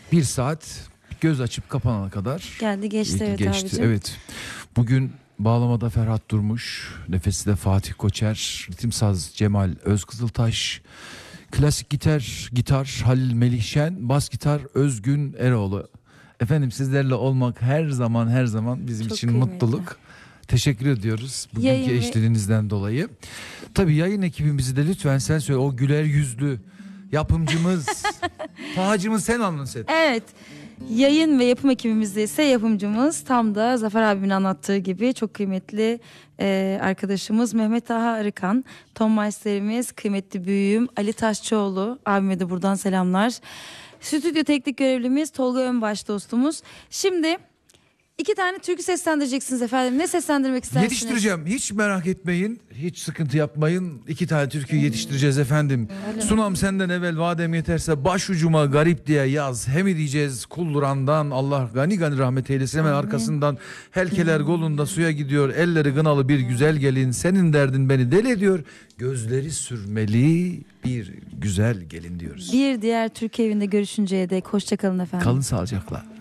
Bir saat göz açıp kapanana kadar Geldi geçti, evet geçti. abicim. Evet. Bugün bağlamada Ferhat Durmuş, nefesi de Fatih Koçer, ritim saz Cemal Özkızıltaş, klasik gitar Halil Melihşen, bas gitar Özgün Eroğlu. Efendim sizlerle olmak her zaman bizim Çok için kıymetli. mutluluk. Teşekkür ediyoruz bugünkü Yayın ve- eşlerinizden dolayı. Tabii yayın ekibimizi de lütfen sen söyle, o güler yüzlü yapımcımız, Tahacımız sen anlat. Evet. Yayın ve yapım ekibimizde ise yapımcımız tam da Zafer abimin anlattığı gibi çok kıymetli arkadaşımız Mehmet Taha Arıkan, Tom Meister'imiz, kıymetli büyüğüm Ali Taşçıoğlu, abime de buradan selamlar. Stüdyo teknik görevlimiz Tolga Önbaş dostumuz. Şimdi 2 tane türkü seslendireceksiniz efendim. Ne seslendirmek istersiniz? Yetiştireceğim. Hiç merak etmeyin. Hiç sıkıntı yapmayın. 2 tane türkü yetiştireceğiz efendim. Sunam senden evvel vadem yeterse başucuma garip diye yaz. Hem diyeceğiz kullurandan Allah gani gani rahmet eylesin. Hemen arkasından helkeler golunda suya gidiyor. Elleri gınalı bir güzel gelin. Senin derdin beni deli ediyor. Gözleri sürmeli bir güzel gelin diyoruz. Bir diğer Türkiye evinde görüşünceye dek hoşçakalın efendim. Kalın sağlıcakla.